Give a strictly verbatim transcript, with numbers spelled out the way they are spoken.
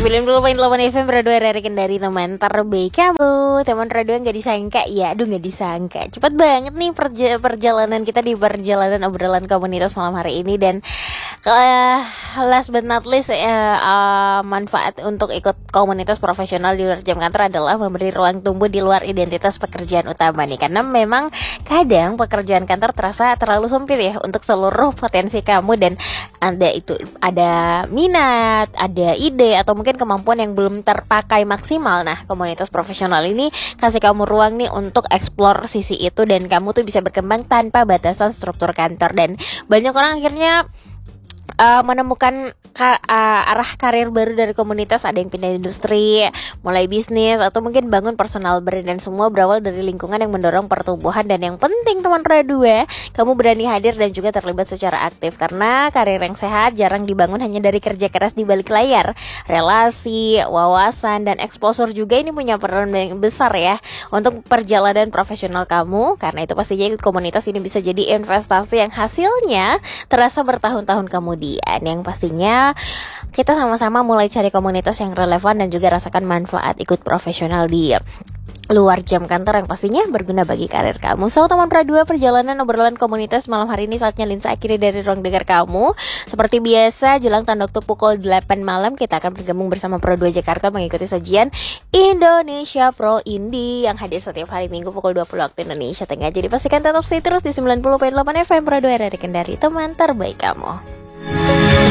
sembilan puluh koma delapan F M Radio R R Kendari, teman terbaik kamu. Teman radio nggak disangka ya, aduh nggak disangka. Cepat banget nih perja- perjalanan kita di perjalanan obrolan komunitas malam hari ini. Dan uh, last but not least, uh, uh, manfaat untuk ikut komunitas profesional di luar jam kantor adalah memberi ruang tumbuh di luar identitas pekerjaan utama nih. Karena memang kadang pekerjaan kantor terasa terlalu sempit ya untuk seluruh potensi kamu, dan ada itu ada minat, ada ide, atau mungkin kemampuan yang belum terpakai maksimal. Nah, komunitas profesional ini kasih kamu ruang nih untuk explore sisi itu, dan kamu tuh bisa berkembang tanpa batasan struktur kantor. Dan banyak orang akhirnya Uh, menemukan ka- uh, arah karir baru dari komunitas. Ada yang pindah industri, mulai bisnis, atau mungkin bangun personal brand, dan semua berawal dari lingkungan yang mendorong pertumbuhan. Dan yang penting teman Radua, kamu berani hadir dan juga terlibat secara aktif, karena karir yang sehat jarang dibangun hanya dari kerja keras di balik layar. Relasi, wawasan, dan exposure juga ini punya peran yang besar ya untuk perjalanan profesional kamu. Karena itu pastinya ikut komunitas ini bisa jadi investasi yang hasilnya terasa bertahun-tahun kamu. Yang pastinya kita sama-sama mulai cari komunitas yang relevan dan juga rasakan manfaat ikut profesional di luar jam kantor yang pastinya berguna bagi karir kamu. So, teman Pradua, perjalanan obrolan komunitas malam hari ini saatnya Linsa akhiri dari ruang dengar kamu. Seperti biasa, jelang tanda waktu pukul delapan malam kita akan bergabung bersama Pradua Jakarta mengikuti sajian Indonesia Pro Indie yang hadir setiap hari Minggu pukul dua puluh waktu Indonesia Tengah. Jadi pastikan tetap stay terus di sembilan puluh koma delapan F M Pradua R R Kendari, teman terbaik kamu.